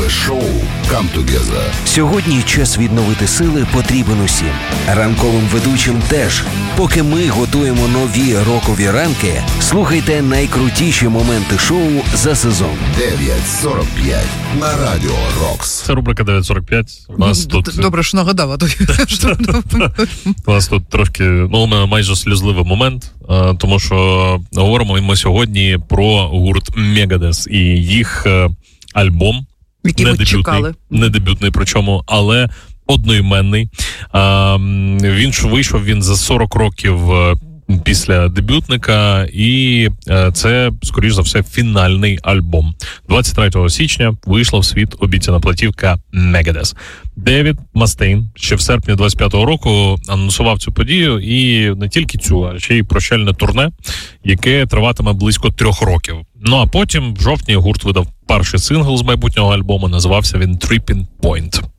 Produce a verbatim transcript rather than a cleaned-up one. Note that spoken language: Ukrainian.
ранкове шоу «Come Together». Сьогодні час відновити сили потрібен усім. Ранковим ведучим теж. Поки ми готуємо нові рокові ранки, слухайте найкрутіші моменти шоу за сезон. дев'ять сорок п'ять на Радіо Рокс. Це рубрика дев'ять сорок п'ять. У нас тут... Добре, що нагадала. У нас тут трошки, ну, майже сльозливий момент, тому що говоримо ми сьогодні про гурт Megadeth і їх альбом. Який ви чекали. Не дебютний, причому, але одноіменний. Він ж вийшов він за сорок років після дебютника, і це, скоріш за все, фінальний альбом. двадцять третього січня вийшла в світ обіцяна платівка Megadeth. Девід Мастейн ще в серпні двадцять п'ятого року анонсував цю подію, і не тільки цю, а ще й прощальне турне, яке триватиме близько трьох років. Ну а потім в жовтні гурт видав перший сингл з майбутнього альбому, називався він «Tripping Point».